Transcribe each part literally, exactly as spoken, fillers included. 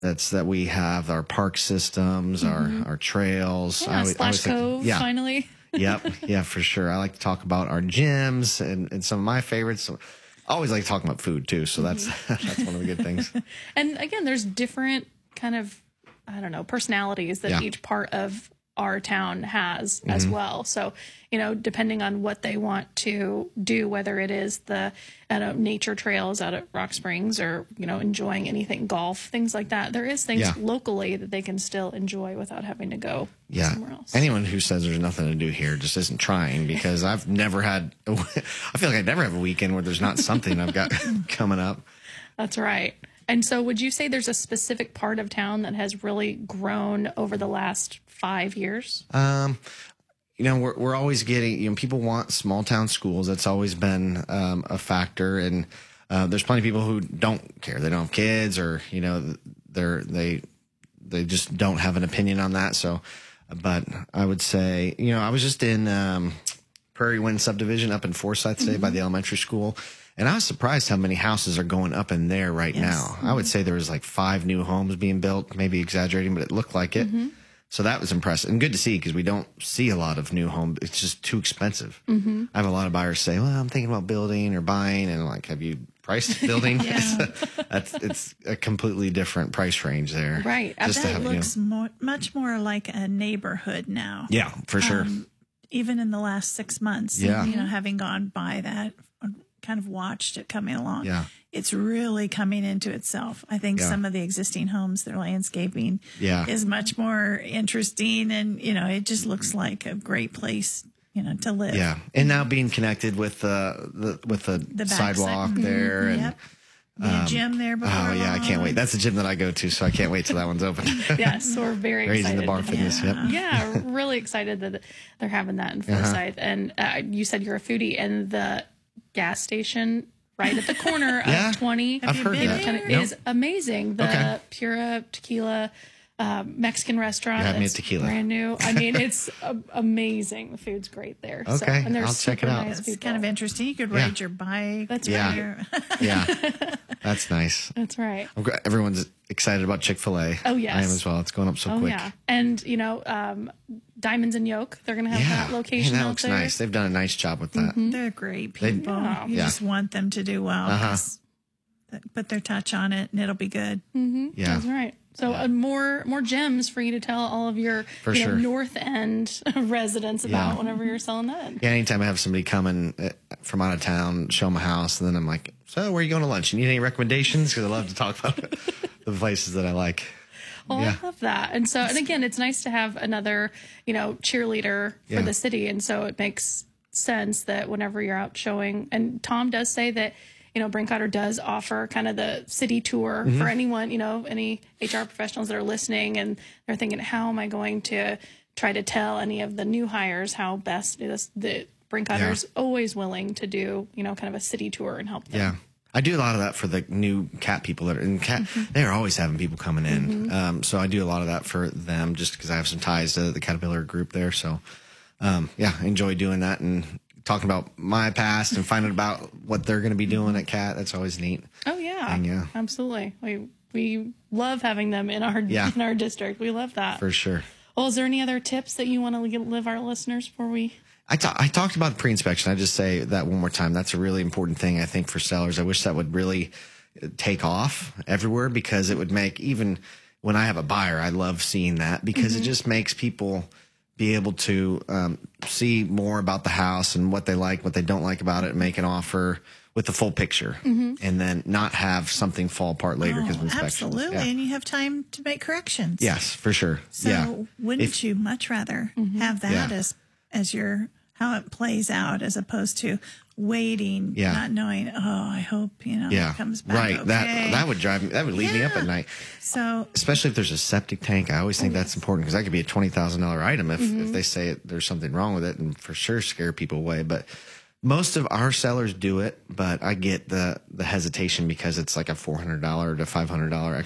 That's that we have our park systems, Mm-hmm. our our trails. Yeah, I, always- I Splash always think- Cove, yeah, finally. yep, yeah, for sure. I like to talk about our gyms and, and some of my favorites. I always like talking about food too, so that's that's one of the good things. And again, there's different kind of, I don't know, personalities that Yeah. each part of our town has as well. So, you know, depending on what they want to do, whether it is the I don't know, nature trails out at Rock Springs or, you know, enjoying anything, golf, things like that, there is things Yeah. locally that they can still enjoy without having to go Yeah. somewhere else. Anyone who says there's nothing to do here just isn't trying, because I've never had, I feel like I never have a weekend where there's not something I've got coming up. That's right. And so would you say there's a specific part of town that has really grown over the last five years? Um, you know, we're we're always getting, you know, people want small town schools. That's always been um, a factor, and uh, there's plenty of people who don't care. They don't have kids, or you know, they're they they just don't have an opinion on that. So, but I would say, you know, I was just in um, Prairie Wind subdivision up in Forsyth today by the elementary school. And I was surprised how many houses are going up in there right Yes. now. I would say there was like five new homes being built, maybe exaggerating, but it looked like it. So that was impressive and good to see, because we don't see a lot of new homes. It's just too expensive. I have a lot of buyers say, well, I'm thinking about building or buying. And I'm like, have you priced building? Yeah. That's, it's a completely different price range there. Right. Just to That have, you know- looks more, much more like a neighborhood now. yeah, for sure. Um, even in the last six months. Yeah. You know, having gone by that, kind of watched it coming along. Yeah. It's really coming into itself. I think Yeah. some of the existing homes, their landscaping Yeah. is much more interesting, and, you know, it just looks like a great place, you know, to live. Yeah. And now being connected with the, the with the, The back sidewalk side. there. And, Yep. Be a gym there before oh, yeah, I can't long. wait. That's the gym that I go to, so I can't wait till that one's open. Yes, we're very Raising excited. the bar fitness. Yep. Yeah, really excited that they're having that in Forsyth. And uh, you said you're a foodie, and the gas station right at the corner Yeah, of twenty I've heard been that. kind of Nope. is amazing. The Okay. Pura Tequila uh, Mexican restaurant. You had me that's at tequila. Brand new. I mean, it's uh, amazing. The food's great there. So, Okay, and they're I'll check it super out. Nice It's people. kind of interesting. You could Yeah. ride your bike. That's Yeah. there. Yeah. That's nice. That's right. I'm gl- Everyone's excited about Chick-fil-A. Oh, yes. I am as well. It's going up so Oh quick. yeah, and you know, um, Diamonds and Yolk. They're going to have Yeah. that location Man, that out looks there. nice. They've done a nice job with that. They're great people. Yeah. You Yeah. just want them to do well. Uh-huh. 'cause th- Put their touch on it, and it'll be good. Yeah. That's right. So uh, more more gems for you to tell all of your For you know, sure. North End residents about Yeah. whenever you're selling that. in. Yeah, anytime I have somebody coming uh, from out of town, show them a house, and then I'm like, so where are you going to lunch? You need any recommendations? Because I love to talk about the places that I like. Well, Yeah. I love that. And so, and again, it's nice to have another, you know, cheerleader for Yeah. the city. And so it makes sense that whenever you're out showing, and Tom does say that, you know, Brinkotter does offer kind of the city tour Mm-hmm. for anyone, you know, any H R professionals that are listening and they're thinking, how am I going to try to tell any of the new hires how best this, the Brinkotter's always willing to do, you know, kind of a city tour and help them. Yeah. I do a lot of that for the new cat people that are in cat. They're always having people coming in. Um, so I do a lot of that for them just because I have some ties to the Caterpillar group there. So, um, yeah, I enjoy doing that and talking about my past and finding about what they're going to be doing at Cat. That's always neat. Oh yeah, And, yeah. absolutely. We we love having them in our Yeah. in our district. We love that. For sure. Well, is there any other tips that you want to give our listeners before we? I, ta- I talked about pre-inspection. I just say that one more time. That's a really important thing, I think, for sellers. I wish that would really take off everywhere, because it would make, even when I have a buyer, I love seeing that, because it just makes people be able to um, see more about the house and what they like, what they don't like about it, and make an offer with the full picture, and then not have something fall apart later because of Oh, inspections. absolutely. Yeah. And you have time to make corrections. Yes, for sure. So yeah. wouldn't If- you much rather have that Yeah. as as your how it plays out, as opposed to waiting, Yeah. not knowing, oh, I hope, you know, Yeah, it comes back right. okay. That that would drive me. That would leave me up Yeah. at night. So Especially if there's a septic tank. I always think that's important, because that could be a twenty thousand dollars item if, Mm-hmm. if they say it, there's something wrong with it, and for sure scare people away. But most of our sellers do it, but I get the, the hesitation because it's like a four hundred dollars to five hundred dollars extra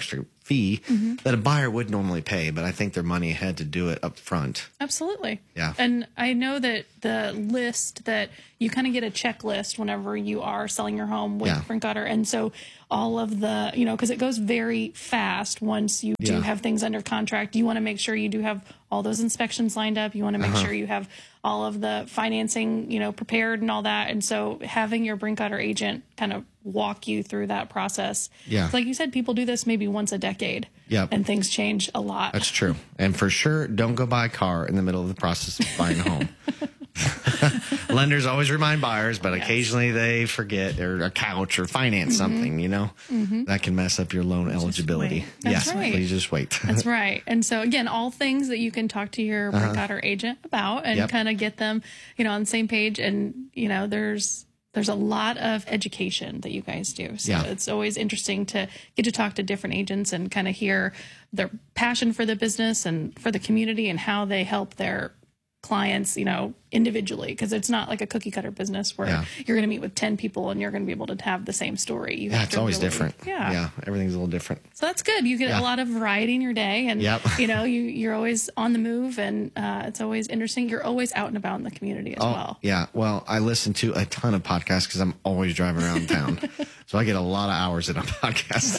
fee mm-hmm. that a buyer would normally pay, but I think their money had to do it up front. Absolutely. Yeah. And I know that the list that you kind of get a checklist whenever you are selling your home with yeah. Brinkotter. And so all of the, you know, because it goes very fast once you do yeah. have things under contract. You want to make sure you do have all those inspections lined up. You want to make uh-huh. sure you have all of the financing, you know, prepared and all that. And so having your Brinkotter agent kind of walk you through that process. Yeah. Like you said, people do this maybe once a decade. Yep. And things change a lot. That's true. And for sure, don't go buy a car in the middle of the process of buying a home. Lenders always remind buyers, but yes. occasionally they forget, or a couch, or finance mm-hmm. something, you know, mm-hmm. that can mess up your loan just eligibility. Wait. That's yes, right. Please just wait. That's right. And so again, all things that you can talk to your uh-huh. Brinkotter agent about and yep. kind of get them, you know, on the same page. And, you know, there's, there's a lot of education that you guys do. So yeah. it's always interesting to get to talk to different agents and kind of hear their passion for the business and for the community and how they help their clients, you know, individually, because it's not like a cookie cutter business where yeah. you're going to meet with ten people and you're going to be able to have the same story. You yeah, have it's to always really, different. Yeah. Yeah. Everything's a little different. So that's good. You get yeah. a lot of variety in your day and, yep. you know, you, you're always on the move and uh, it's always interesting. You're always out and about in the community as oh, well. Yeah. Well, I listen to a ton of podcasts because I'm always driving around town. So I get a lot of hours in a podcast.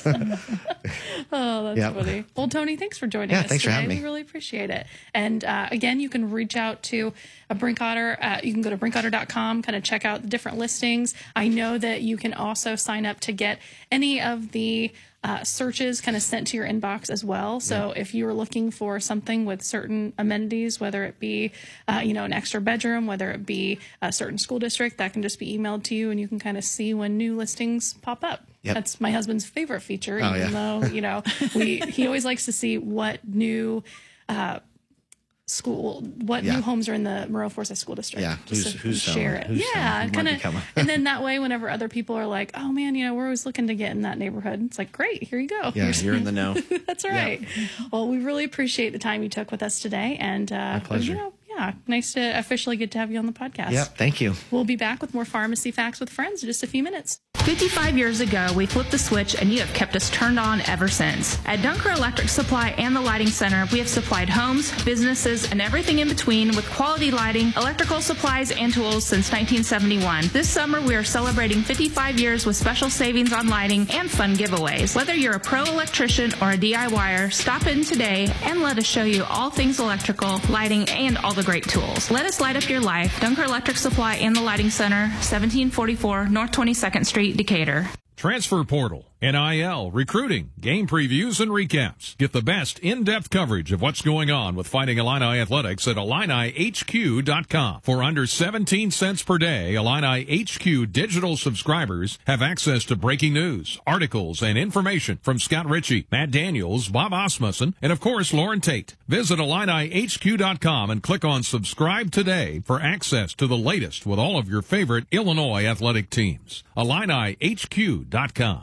Oh, that's yep. funny. Well, Tony, thanks for joining yeah, us thanks today. for having me. We really appreciate it. And uh, again, you can reach out to a Brinkotter. Uh, you can go to brinkotter dot com, kind of check out the different listings. I know that you can also sign up to get any of the uh, searches kind of sent to your inbox as well. So yeah. if you're looking for something with certain amenities, whether it be, uh, you know, an extra bedroom, whether it be a certain school district, that can just be emailed to you and you can kind of see when new listings pop up. Yep. That's my husband's favorite feature, oh, even yeah. though, you know, we he always likes to see what new uh, school, what yeah. new homes are in the Monroe Forsyth School District. Yeah, just who's, so who's share it. Who's yeah, kind of. And then that way, whenever other people are like, "Oh man, you know, we're always looking to get in that neighborhood," it's like, "Great, here you go." Yeah, Here's you're in the know. That's right. Yeah. Well, we really appreciate the time you took with us today, and uh, my pleasure. You know, yeah, nice to officially get to have you on the podcast. Yep, thank you. We'll be back with more Pharmacy Facts with Friends in just a few minutes. fifty-five years ago, we flipped the switch and you have kept us turned on ever since. At Dunker Electric Supply and the Lighting Center, we have supplied homes, businesses, and everything in between with quality lighting, electrical supplies, and tools since nineteen seventy-one. This summer, we are celebrating fifty-five years with special savings on lighting and fun giveaways. Whether you're a pro electrician or a DIYer, stop in today and let us show you all things electrical, lighting, and all the great tools. Let us light up your life. Dunker Electric Supply and the Lighting Center, seventeen forty-four North twenty-second Street, Decatur. Transfer Portal, N I L, recruiting, game previews, and recaps. Get the best in-depth coverage of what's going on with Fighting Illini Athletics at Illini H Q dot com. For under seventeen cents per day, Illini H Q digital subscribers have access to breaking news, articles, and information from Scott Ritchie, Matt Daniels, Bob Osmussen, and of course, Lauren Tate. Visit Illini H Q dot com and click on Subscribe Today for access to the latest with all of your favorite Illinois athletic teams. Illini H Q dot com.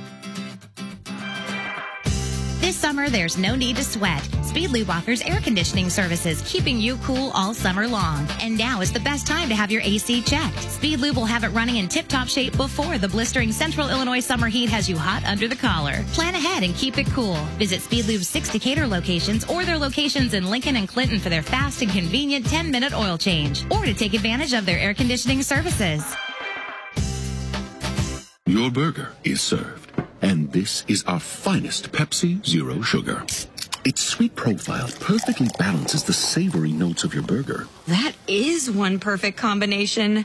This summer, there's no need to sweat. Speed Lube offers air conditioning services, keeping you cool all summer long. And now is the best time to have your A C checked. Speed Lube will have it running in tip-top shape before the blistering Central Illinois summer heat has you hot under the collar. Plan ahead and keep it cool. Visit Speed Lube's six Decatur locations or their locations in Lincoln and Clinton for their fast and convenient ten-minute oil change, or to take advantage of their air conditioning services. Your burger is served. And this is our finest Pepsi Zero Sugar. Its sweet profile perfectly balances the savory notes of your burger. That is one perfect combination.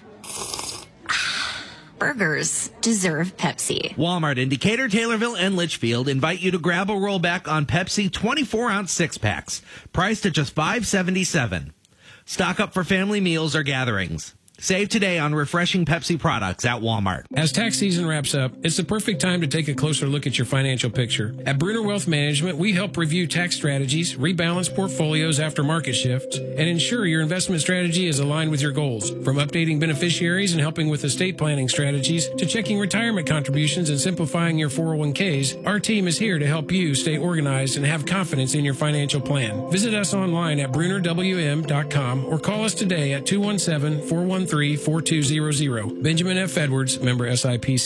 Burgers deserve Pepsi. Walmart in Decatur, Taylorville, and Litchfield invite you to grab a rollback on Pepsi twenty-four ounce six-packs, priced at just five seventy-seven. Stock up for family meals or gatherings. Save today on refreshing Pepsi products at Walmart. As tax season wraps up, it's the perfect time to take a closer look at your financial picture. At Bruner Wealth Management, we help review tax strategies, rebalance portfolios after market shifts, and ensure your investment strategy is aligned with your goals. From updating beneficiaries and helping with estate planning strategies to checking retirement contributions and simplifying your four oh one k's, our team is here to help you stay organized and have confidence in your financial plan. Visit us online at bruner w m dot com or call us today at two one seven, four one three, four two zero zero. Benjamin F. Edwards, member S I P C.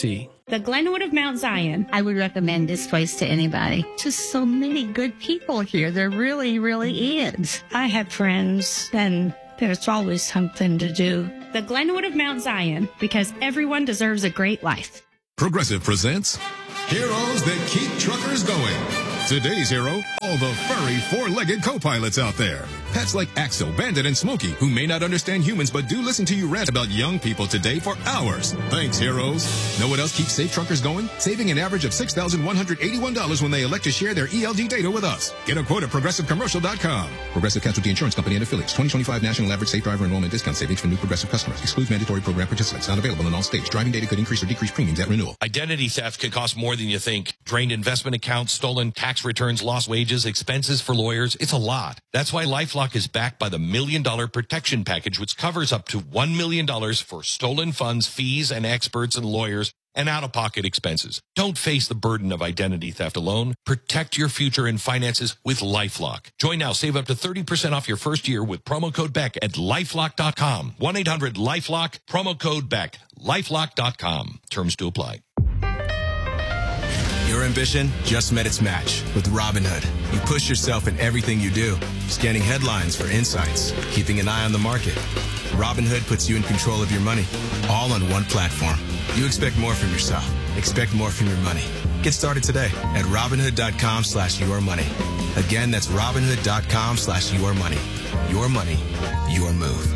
The Glenwood of Mount Zion. I would recommend this place to anybody. Just so many good people here. There really, really is. I have friends, and there's always something to do. The Glenwood of Mount Zion, because everyone deserves a great life. Progressive presents Heroes That Keep Truckers Going. Today's hero, all the furry four-legged co-pilots out there. Pets like Axel, Bandit, and Smokey, who may not understand humans but do listen to you rant about young people today for hours. Thanks, heroes. Know what else keeps safe truckers going? Saving an average of six thousand one hundred eighty-one dollars when they elect to share their E L D data with us. Get a quote at progressive commercial dot com. Progressive Casualty Insurance Company and Affiliates. twenty twenty-five National Average Safe Driver Enrollment Discount Savings for new Progressive customers. Excludes mandatory program participants. Not available in all states. Driving data could increase or decrease premiums at renewal. Identity theft can cost more than you think. Drained investment accounts, stolen tax returns, lost wages, expenses for lawyers. It's a lot. That's why LifeLock is backed by the Million Dollar Protection Package, which covers up to one million dollars for stolen funds, fees, and experts and lawyers, and out-of-pocket expenses. Don't face the burden of identity theft alone. Protect your future and finances with LifeLock. Join now. Save up to thirty percent off your first year with promo code Beck at lifelock dot com. one eight hundred lifelock, promo code Beck, lifelock dot com. Terms to apply. Your ambition just met its match with Robinhood. You push yourself in everything you do, scanning headlines for insights, keeping an eye on the market. Robinhood puts you in control of your money, all on one platform. You expect more from yourself. Expect more from your money. Get started today at Robinhood.com slash your money. Again, that's Robinhood.com slash your money. Your money, your move.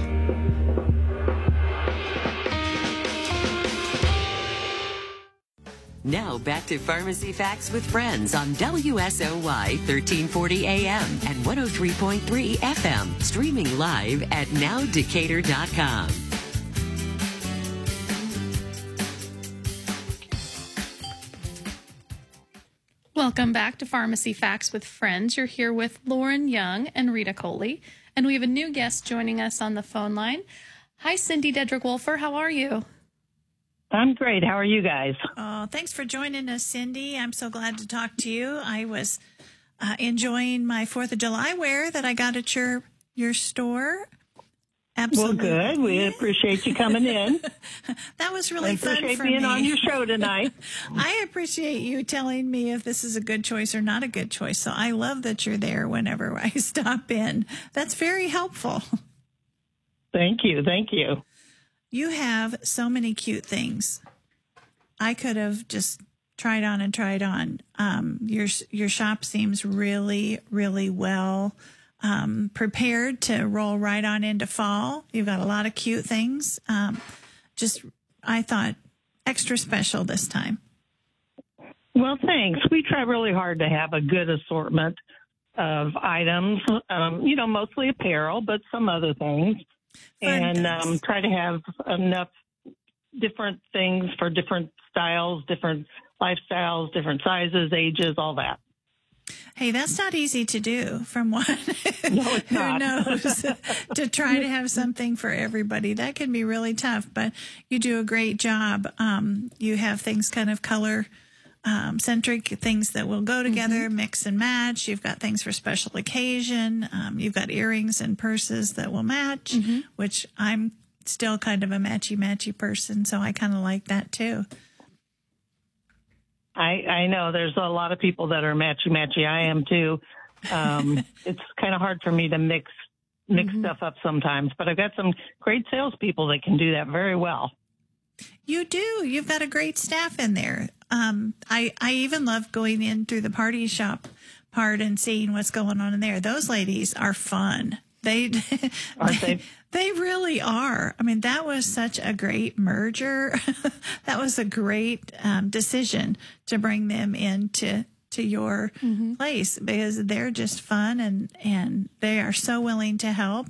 Now back to Pharmacy Facts with Friends on W S O Y thirteen forty A M and one oh three point three F M. Streaming live at now decatur dot com. Welcome back to Pharmacy Facts with Friends. You're here with Lauren Young and Rita Coley, and we have a new guest joining us on the phone line. Hi, Cindy Dedrick-Wolfer. How are you? I'm great. How are you guys? Oh, thanks for joining us, Cindy. I'm so glad to talk to you. I was uh, enjoying my fourth of July wear that I got at your your store. Absolutely. Well, good. We appreciate you coming in. That was really I fun appreciate for being me. on your show tonight. I appreciate you telling me if this is a good choice or not a good choice. So I love that you're there whenever I stop in. That's very helpful. Thank you. Thank you. You have so many cute things. I could have just tried on and tried on. Um, your your shop seems really, really well um, prepared to roll right on into fall. You've got a lot of cute things. Um, just, I thought, extra special this time. Well, thanks. We try really hard to have a good assortment of items, um, you know, mostly apparel, but some other things. And um, try to have enough different things for different styles, different lifestyles, different sizes, ages, all that. Hey, that's not easy to do from one no, it's who not. knows to try to have something for everybody. That can be really tough, but you do a great job. Um, you have things kind of color Um, centric, things that will go together, mm-hmm. mix and match. You've got things for special occasion. Um, you've got earrings and purses that will match, mm-hmm. which I'm still kind of a matchy-matchy person, so I kind of like that too. I, I know there's a lot of people that are matchy-matchy. I am too. Um, it's kind of hard for me to mix mix mm-hmm. stuff up sometimes, but I've got some great salespeople that can do that very well. You do. You've got a great staff in there. Um, I, I even love going in through the party shop part and seeing what's going on in there. Those ladies are fun. They, Aren't they, they? they really are. I mean, that was such a great merger. That was a great um, decision to bring them into to your mm-hmm. place because they're just fun and, and they are so willing to help.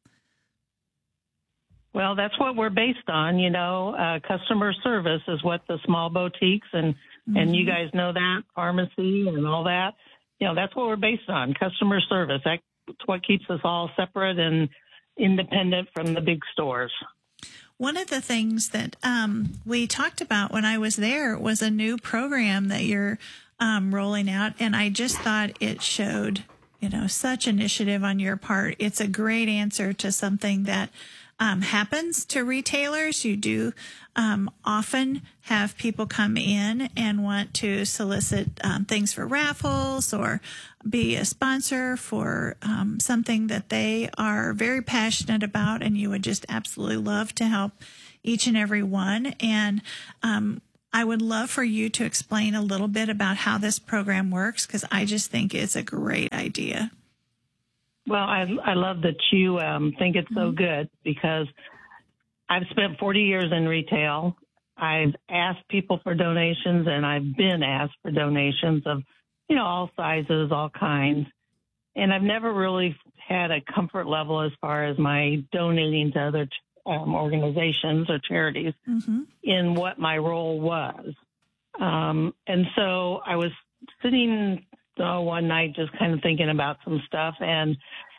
Well, that's what we're based on, you know, uh, customer service is what the small boutiques and, mm-hmm. and you guys know that, pharmacy and all that, you know, that's what we're based on, customer service. That's what keeps us all separate and independent from the big stores. One of the things that um, we talked about when I was there was a new program that you're um, rolling out, and I just thought it showed, you know, such initiative on your part. It's a great answer to something that um, happens to retailers. You do um, often have people come in and want to solicit um, things for raffles or be a sponsor for um, something that they are very passionate about, and you would just absolutely love to help each and every one. And um, I would love for you to explain a little bit about how this program works, because I just think it's a great idea. Well, I, I love that you um, think it's so good, because I've spent forty years in retail. I've asked people for donations, and I've been asked for donations of, you know, all sizes, all kinds. And I've never really had a comfort level as far as my donating to other um, organizations or charities mm-hmm. in what my role was. Um, and so I was sitting uh, one night just kind of thinking about some stuff, and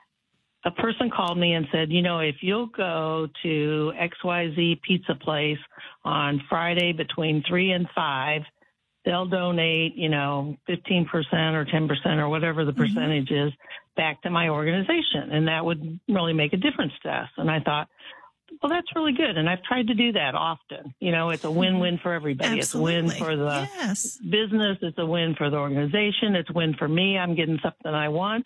a person called me and said, you know, if you'll go to X Y Z pizza place on Friday between three and five, they'll donate, you know, fifteen percent or ten percent or whatever the percentage mm-hmm. is back to my organization. And that would really make a difference to us. And I thought, well, that's really good. And I've tried to do that often. You know, it's a win-win for everybody. Absolutely. It's a win for the yes. business. It's a win for the organization. It's a win for me. I'm getting something I want.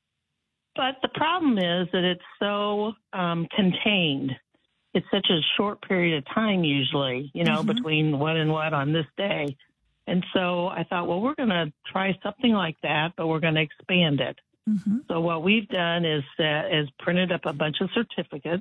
But the problem is that it's so um, contained. It's such a short period of time usually, you know, mm-hmm. between what and what on this day. And so I thought, well, we're going to try something like that, but we're going to expand it. Mm-hmm. So what we've done is, uh, is printed up a bunch of certificates.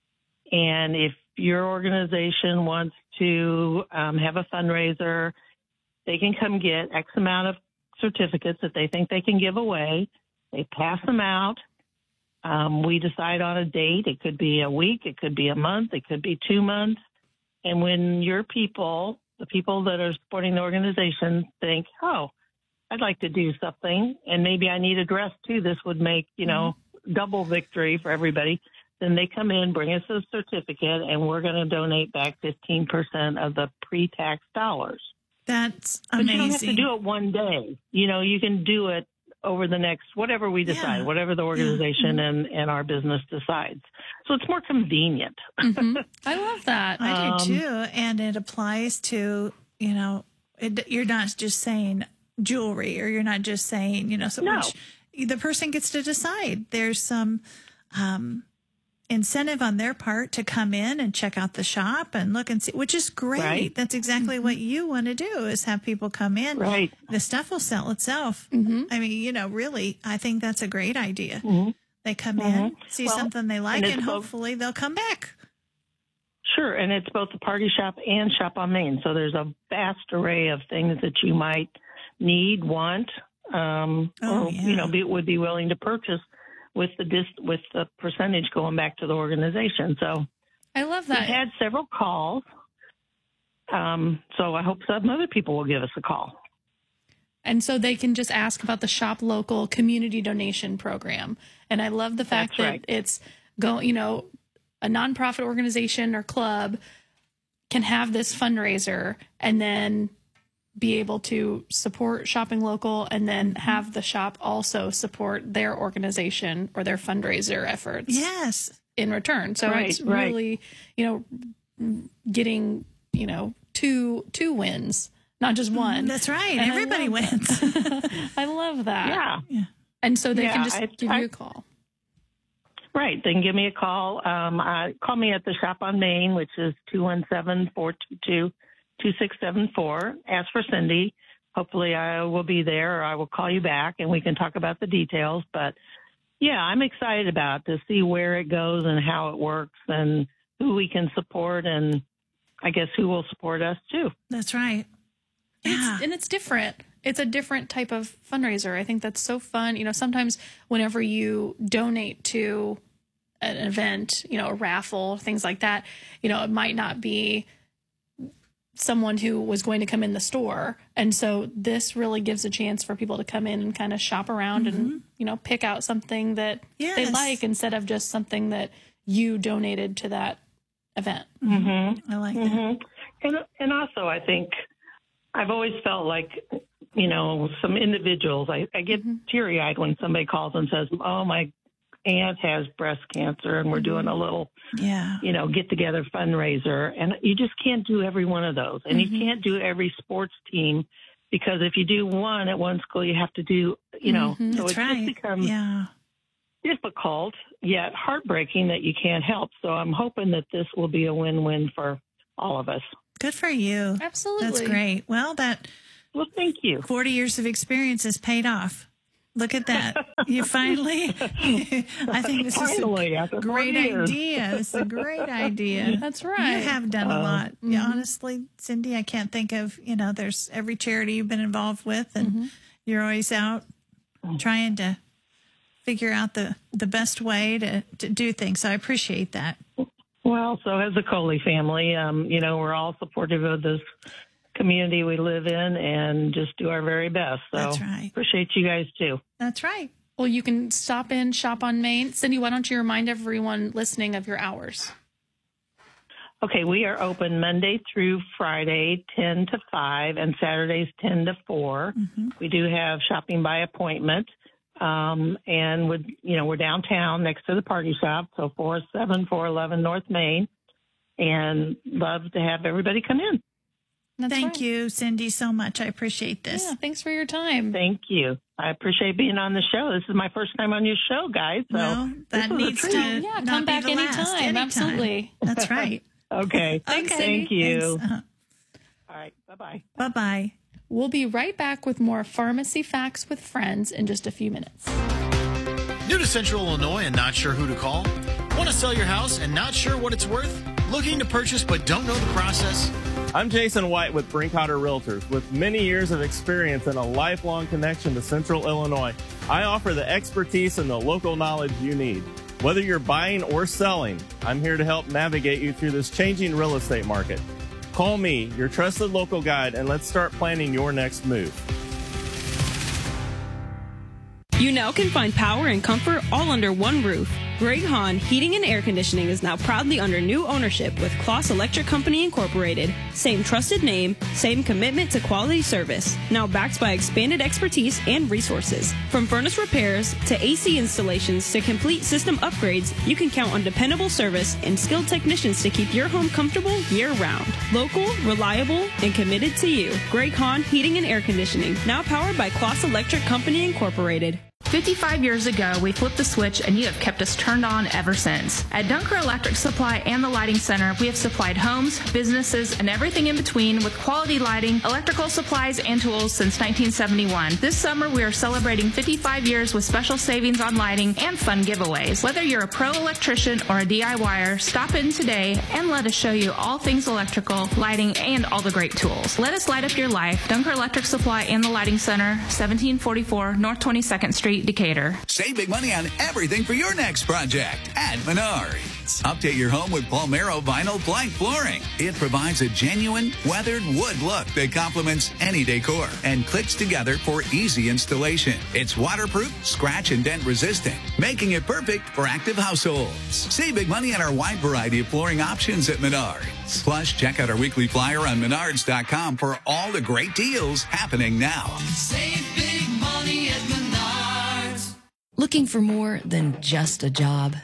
And if your organization wants to um, have a fundraiser, they can come get X amount of certificates that they think they can give away. They pass them out. Um, we decide on a date. It could be a week. It could be a month. It could be two months. And when your people, the people that are supporting the organization, think, oh, I'd like to do something, and maybe I need a dress too, this would make, you know, mm-hmm. double victory for everybody. Then they come in, bring us a certificate, and we're going to donate back fifteen percent of the pre-tax dollars. That's amazing. But you don't have to do it one day. You know, you can do it over the next, whatever we decide, yeah. whatever the organization yeah. and, and our business decides. So it's more convenient. Mm-hmm. I love that. I Um, do too. And it applies to, you know, it, you're not just saying jewelry, or you're not just saying, you know, so No. which the person gets to decide. There's some um, incentive on their part to come in and check out the shop and look and see, which is great. Right. That's exactly what you want to do, is have people come in. Right. The stuff will sell itself. Mm-hmm. I mean, you know, really, I think that's a great idea. Mm-hmm. They come Mm-hmm. in, see Well, something they like, and and, it's both- hopefully they'll come back. Sure, and it's both a party shop and shop on Main. So there's a vast array of things that you might need, want, um, Oh, or yeah. you know, be, would be willing to purchase with the dis, with the percentage going back to the organization. So I love we've that. had several calls. Um, so I hope some other people will give us a call. And so they can just ask about the Shop Local community donation program. And I love the fact That's that right. it's go, you know, a nonprofit organization or club can have this fundraiser and then be able to support Shopping Local, and then have the shop also support their organization or their fundraiser efforts. Yes. In return. So Right, it's right. really, you know, getting, you know, two two wins, not just one. That's right. And I Everybody love wins. that. I love that. Yeah. And so they Yeah, can just I- give I- you a call. Right. They can give me a call. Um, I, call me at the shop on Main, which is two one seven, four two two, two six seven four. Ask for Cindy. Hopefully I will be there, or I will call you back and we can talk about the details. But yeah, I'm excited about to see where it goes and how it works and who we can support, and I guess who will support us too. That's right. It's, and it's different. It's a different type of fundraiser. I think that's so fun. You know, sometimes whenever you donate to an event, you know, a raffle, things like that, you know, it might not be someone who was going to come in the store. And so this really gives a chance for people to come in and kind of shop around Mm-hmm. and, you know, pick out something that they Yes. like instead of just something that you donated to that event. Mm-hmm. I like mm-hmm. And, and also, I think I've always felt like, you know, some individuals, I, I get teary-eyed when somebody calls and says, oh, my aunt has breast cancer, and we're doing a little, Yeah. you know, get together fundraiser. And you just can't do every one of those. And Mm-hmm. you can't do every sports team, because if you do one at one school, you have to do, you know, Mhm. so That's it right. just becomes Yeah. difficult, yet heartbreaking that you can't help. So I'm hoping that this will be a win-win for all of us. Good for you. Absolutely. That's great. Well, that Well, thank you. forty years of experience has paid off. Look at that. You finally, I think this Finally, is after a forty great years. idea. This is a great idea. That's right. You have done a Uh, lot. Yeah, honestly, Cindy, I can't think of, you know, there's every charity you've been involved with, and you're always out trying to figure out the, the best way to, to do things. So I appreciate that. Well, so has the Coley family. Um, you know, we're all supportive of this community we live in and just do our very best. So That's right. appreciate you guys too. That's right. Well, you can stop in, shop on Main. Cindy, why don't you remind everyone listening of your hours? Okay, we are open Monday through Friday, ten to five, and Saturdays, ten to four. Mm-hmm. We do have shopping by appointment. Um, and with, you know, we're downtown next to the party shop. So four oh seven, four eleven North Main, and love to have everybody come in. That's Thank right. you, Cindy, so much. I appreciate this. Yeah, thanks for your time. Thank you. I appreciate being on the show. This is my first time on your show, guys. So Well, that this is a needs treat. to Yeah, not come be back the last, anytime. anytime. Absolutely. That's right. Okay. Thanks, Okay. Thank you. Thanks. Uh, All right. Bye-bye. bye-bye. We'll be right back with more Pharmacy Facts with Friends in just a few minutes. New to Central Illinois and not sure who to call? Want to sell your house and not sure what it's worth? Looking to purchase but don't know the process? I'm Jason White with Brinkhotter Realtors. With many years of experience and a lifelong connection to Central Illinois, I offer the expertise and the local knowledge you need. Whether you're buying or selling, I'm here to help navigate you through this changing real estate market. Call me, your trusted local guide, and let's start planning your next move. You now can find power and comfort all under one roof. Greg Hahn Heating and Air Conditioning is now proudly under new ownership with Kloss Electric Company Incorporated. Same trusted name, same commitment to quality service. Now backed by expanded expertise and resources. From furnace repairs to A C installations to complete system upgrades, you can count on dependable service and skilled technicians to keep your home comfortable year-round. Local, reliable, and committed to you. Greg Hahn Heating and Air Conditioning, now powered by Kloss Electric Company Incorporated. fifty-five years ago, we flipped the switch and you have kept us turned on ever since. At Dunker Electric Supply and the Lighting Center, we have supplied homes, businesses, and everything in between with quality lighting, electrical supplies, and tools since nineteen seventy-one. This summer, we are celebrating fifty-five years with special savings on lighting and fun giveaways. Whether you're a pro electrician or a DIYer, stop in today and let us show you all things electrical, lighting, and all the great tools. Let us light up your life. Dunker Electric Supply and the Lighting Center, seventeen forty-four North twenty-second Street, Decatur. Save big money on everything for your next project at Menards. Update your home with Palmero vinyl plank flooring. It provides a genuine weathered wood look that complements any decor and clicks together for easy installation. It's waterproof, scratch and dent resistant, making it perfect for active households. Save big money on our wide variety of flooring options at Menards. Plus, check out our weekly flyer on menards dot com for all the great deals happening now. Save big money at Menards. Looking for more than just a job?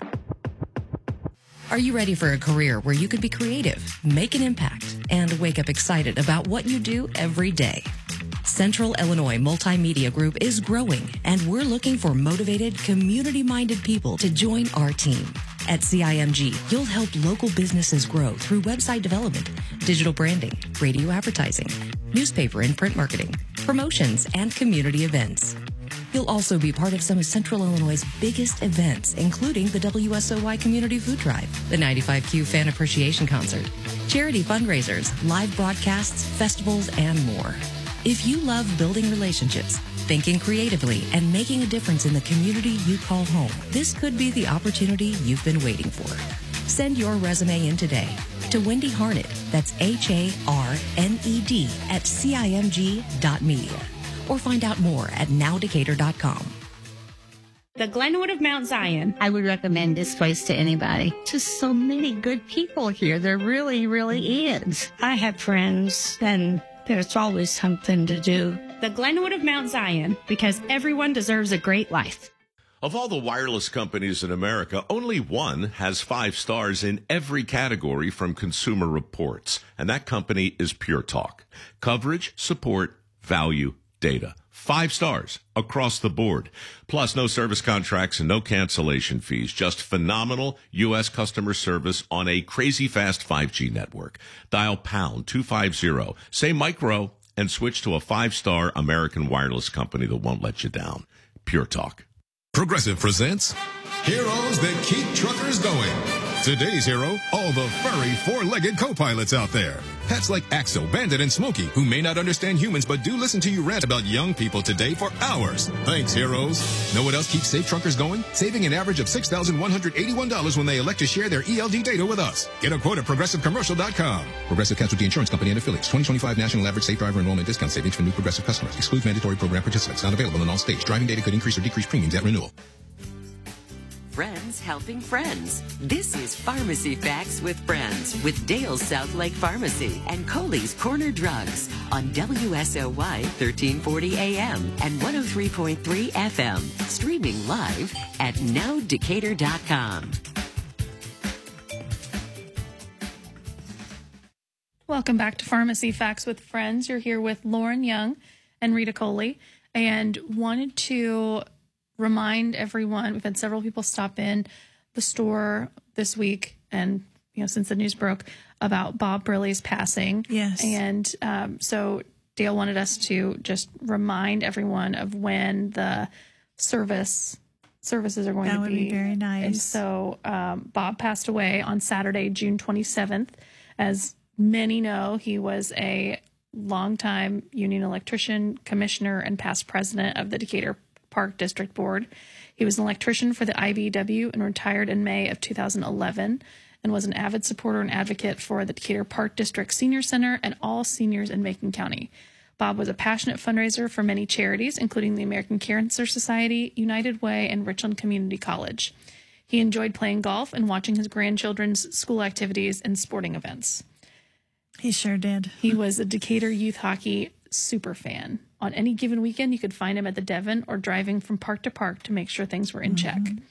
Are you ready for a career where you could be creative, make an impact, and wake up excited about what you do every day? Central Illinois Multimedia Group is growing, and we're looking for motivated, community-minded people to join our team. At C I M G, you'll help local businesses grow through website development, digital branding, radio advertising, newspaper and print marketing, promotions, and community events. You'll also be part of some of Central Illinois' biggest events, including the W S O Y Community Food Drive, the ninety-five Q Fan Appreciation Concert, charity fundraisers, live broadcasts, festivals, and more. If you love building relationships, thinking creatively, and making a difference in the community you call home, this could be the opportunity you've been waiting for. Send your resume in today to Wendy Harned, that's H A R N E D, at C I M G dot media. Or find out more at now decatur dot com. The Glenwood of Mount Zion. I would recommend this place to anybody. Just so many good people here. There really, really is. I have friends, and there's always something to do. The Glenwood of Mount Zion, because everyone deserves a great life. Of all the wireless companies in America, only one has five stars in every category from Consumer Reports, and that company is Pure Talk. Coverage, support, value, data. Five stars across the board. Plus, no service contracts and no cancellation fees. Just phenomenal U S customer service on a crazy fast five G network. Dial pound two fifty, say micro, and switch to a five-star American wireless company that won't let you down. Pure Talk. Progressive presents Heroes That Keep Truckers Going. Today's hero, all the furry four-legged co-pilots out there. Pets like Axel, Bandit, and Smokey, who may not understand humans but do listen to you rant about young people today for hours. Thanks, heroes. Know what else keeps safe truckers going? Saving an average of six thousand one hundred eighty-one dollars when they elect to share their E L D data with us. Get a quote at progressive commercial dot com. Progressive Casualty Insurance Company and Affiliates. twenty twenty-five National Average Safe Driver Enrollment Discount Savings for new Progressive customers. Excludes mandatory program participants. Not available in all states. Driving data could increase or decrease premiums at renewal. Friends helping friends. This is Pharmacy Facts with Friends with Dale's South Lake Pharmacy and Coley's Corner Drugs on W S O Y thirteen forty A M and one oh three point three F M. Streaming live at now decatur dot com. Welcome back to Pharmacy Facts with Friends. You're here with Lauren Young and Rita Coley, and wanted to remind everyone, we've had several people stop in the store this week and, you know, since the news broke about Bob Briley's passing. Yes. And um, so Dale wanted us to just remind everyone of when the service services are going That to would be. be very nice. And so um, Bob passed away on Saturday, June twenty-seventh. As many know, he was a longtime union electrician, commissioner, and past president of the Decatur Park District Board. He was an electrician for the I B E W and retired in May of two thousand eleven, and was an avid supporter and advocate for the Decatur Park District Senior Center and all seniors in Macon County. Bob was a passionate fundraiser for many charities, including the American Cancer Society, United Way, and Richland Community College. He enjoyed playing golf and watching his grandchildren's school activities and sporting events. He sure did. He was a Decatur youth hockey super fan. On any given weekend, you could find him at the Devon or driving from park to park to make sure things were in mm-hmm. check.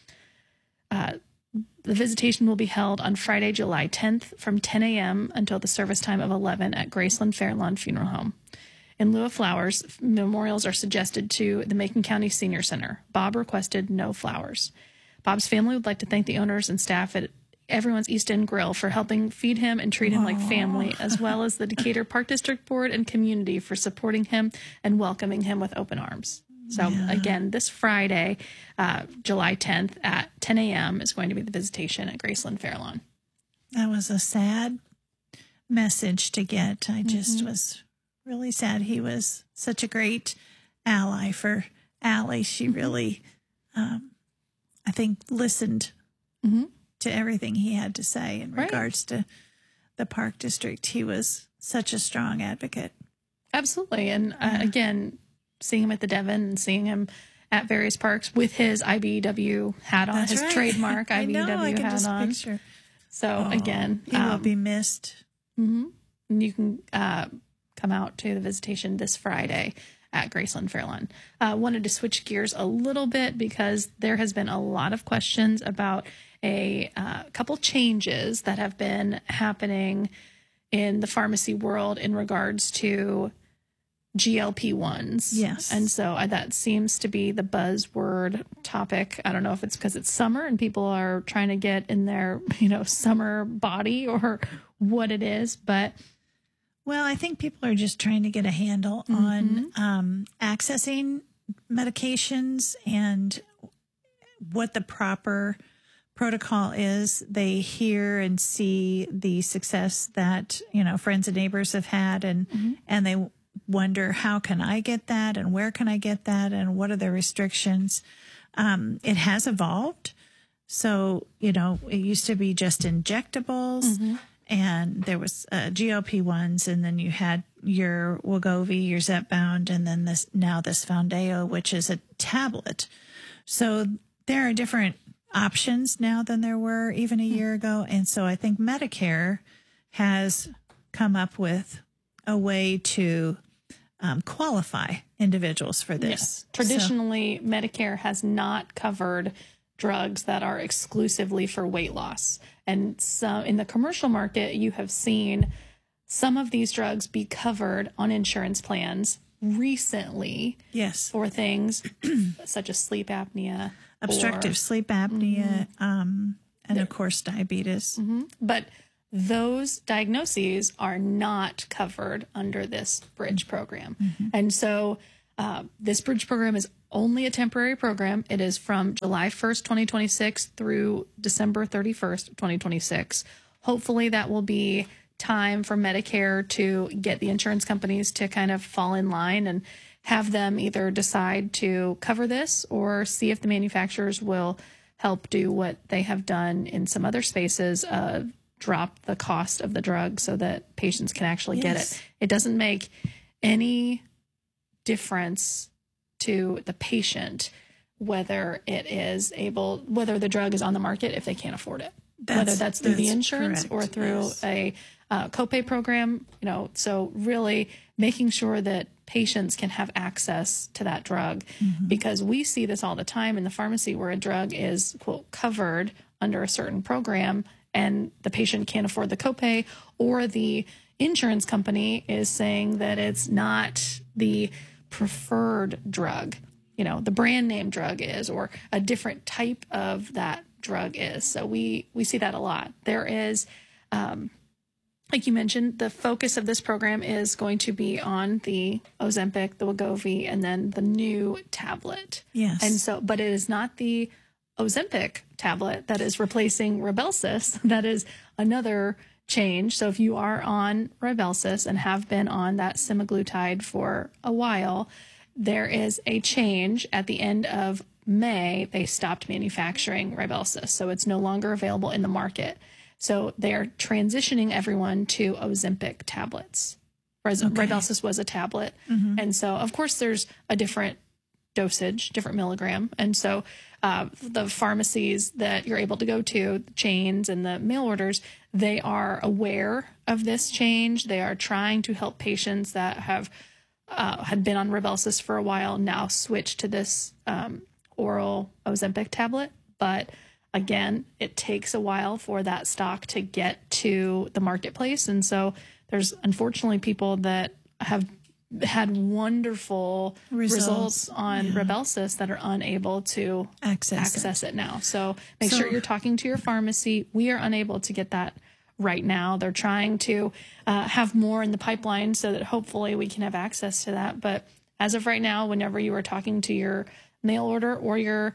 Uh, the visitation will be held on Friday, July tenth from ten A M until the service time of eleven at Graceland Fairlawn Funeral Home. In lieu of flowers, memorials are suggested to the Macon County Senior Center. Bob requested no flowers. Bob's family would like to thank the owners and staff at Everyone's East End Grill for helping feed him and treat him Aww. like family, as well as the Decatur Park District Board and community for supporting him and welcoming him with open arms. So yeah. again, this Friday, uh, July tenth at ten A M is going to be the visitation at Graceland Fairlawn. That was a sad message to get. I just mm-hmm. was really sad. He was such a great ally for Allie. She really, um, I think, listened mm-hmm. to everything he had to say in right. regards to the Park District. He was such a strong advocate. Absolutely. And uh, yeah. again, seeing him at the Devon and seeing him at various parks with his I B E W hat on, That's his right. trademark I B E W I know, I can hat just on. Picture. So oh, again, he um, will be missed. Mm-hmm. And you can uh, come out to the visitation this Friday at Graceland Fairlawn. I uh, wanted to switch gears a little bit because there has been a lot of questions about a uh, couple changes that have been happening in the pharmacy world in regards to G L P ones. Yes. And so uh, that seems to be the buzzword topic. I don't know if it's because it's summer and people are trying to get in their, you know, summer body or what it is, but well, I think people are just trying to get a handle mm-hmm. on um, accessing medications and what the proper protocol is. They hear and see the success that, you know, friends and neighbors have had, and mm-hmm. and they wonder, how can I get that, and where can I get that, and what are the restrictions? Um, it has evolved. So, you know, it used to be just injectables. Mm-hmm. And there was uh, G L P ones, and then you had your Wegovy, your Zepbound, and then this now this Foundayo, which is a tablet. So there are different options now than there were even a year ago. And so I think Medicare has come up with a way to um, qualify individuals for this. Yes. Traditionally, so, Medicare has not covered drugs that are exclusively for weight loss. And so in the commercial market, you have seen some of these drugs be covered on insurance plans recently. Yes. For things such as sleep apnea, obstructive or, sleep apnea, mm-hmm. um, and of course diabetes. Mm-hmm. But those diagnoses are not covered under this bridge program. Mm-hmm. And so uh, this bridge program is only a temporary program. It is from July first, twenty twenty-six through December thirty-first, twenty twenty-six. Hopefully that will be time for Medicare to get the insurance companies to kind of fall in line and have them either decide to cover this or see if the manufacturers will help do what they have done in some other spaces, uh, drop the cost of the drug so that patients can actually yes. get it. It doesn't make any difference to the patient whether it is able, whether the drug is on the market if they can't afford it, that's, whether that's through that's the insurance correct. or through yes. a uh, copay program, you know, so really making sure that patients can have access to that drug mm-hmm. because we see this all the time in the pharmacy where a drug is, quote, covered under a certain program and the patient can't afford the copay, or the insurance company is saying that it's not the preferred drug, you know, the brand name drug is, or a different type of that drug is. So we, we see that a lot. There is, um, like you mentioned, the focus of this program is going to be on the Ozempic, the Wegovy, and then the new tablet. Yes. And so, but it is not the Ozempic tablet that is replacing Rybelsus. That is another change. So if you are on Rybelsus and have been on that semaglutide for a while, there is a change at the end of May. They stopped manufacturing Rybelsus, so it's no longer available in the market. So they are transitioning everyone to Ozempic tablets. Whereas okay. Rybelsus was a tablet. Mm-hmm. And so, of course, there's a different dosage, different milligram. And so uh, the pharmacies that you're able to go to, the chains and the mail orders, they are aware of this change. They are trying to help patients that have uh, had been on Rybelsus for a while now switch to this um, oral Ozempic tablet. But again, it takes a while for that stock to get to the marketplace. And so there's unfortunately people that have had wonderful results, results on yeah. Rybelsus that are unable to access, access it. it now. So make so, sure you're talking to your pharmacy. We are unable to get that right now. They're trying to uh, have more in the pipeline so that hopefully we can have access to that. But as of right now, whenever you are talking to your mail order or your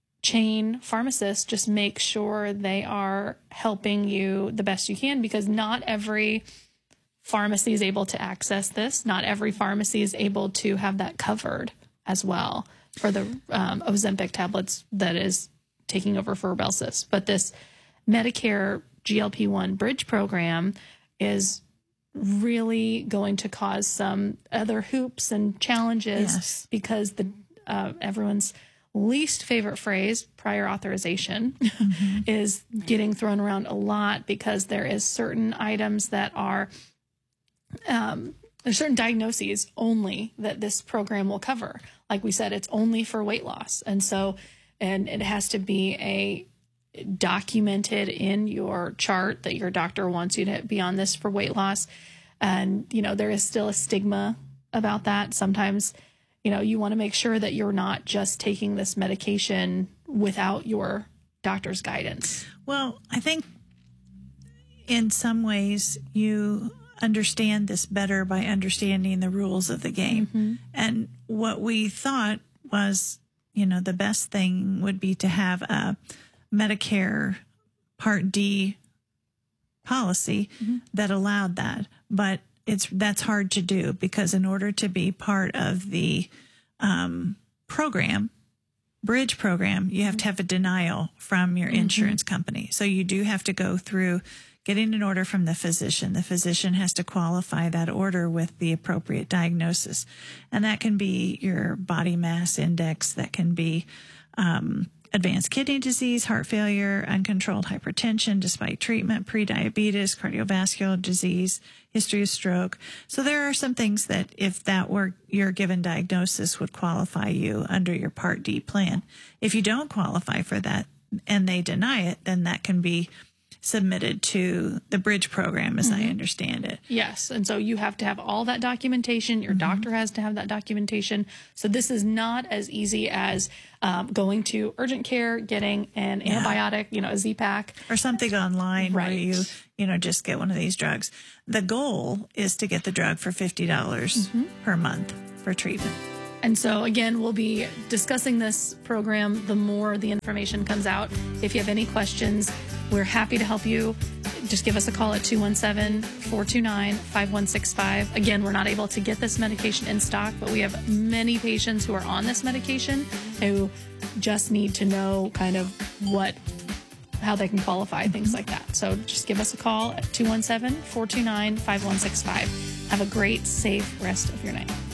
chain pharmacist, just make sure they are helping you the best you can, because not every pharmacy is able to access this. Not every pharmacy is able to have that covered as well for the um, Ozempic tablets that is taking over for Rybelsus. But this Medicare G L P one bridge program is really going to cause some other hoops and challenges yes. because the uh, everyone's least favorite phrase, prior authorization, mm-hmm. is getting thrown around a lot because there is certain items that are, um, there's certain diagnoses only that this program will cover. Like we said, it's only for weight loss. And so, and it has to be a documented in your chart that your doctor wants you to be on this for weight loss. And, you know, there is still a stigma about that. Sometimes, you know, you want to make sure that you're not just taking this medication without your doctor's guidance. Well, I think in some ways you understand this better by understanding the rules of the game. Mm-hmm. And what we thought was, you know, the best thing would be to have a Medicare Part D policy mm-hmm. that allowed that. But it's that's hard to do because in order to be part of the um, program, bridge program, you have to have a denial from your Mm-hmm. insurance company. So you do have to go through getting an order from the physician. The physician has to qualify that order with the appropriate diagnosis. And that can be your body mass index. That can be um, advanced kidney disease, heart failure, uncontrolled hypertension despite treatment, prediabetes, cardiovascular disease, history of stroke. So there are some things that if that were your given diagnosis would qualify you under your Part D plan. If you don't qualify for that and they deny it, then that can be submitted to the Bridge program, as mm-hmm. I understand it. Yes. And so you have to have all that documentation. Your mm-hmm. doctor has to have that documentation. So this is not as easy as um, going to urgent care, getting an yeah. antibiotic, you know, a Z-Pak. Or something online right. where you, you know, just get one of these drugs. The goal is to get the drug for fifty dollars mm-hmm. per month for treatment. And so, again, we'll be discussing this program the more the information comes out. If you have any questions, we're happy to help you. Just give us a call at two one seven, four two nine, five one six five. Again, we're not able to get this medication in stock, but we have many patients who are on this medication who just need to know kind of what, how they can qualify, things like that. So just give us a call at two one seven, four two nine, five one six five. Have a great, safe rest of your night.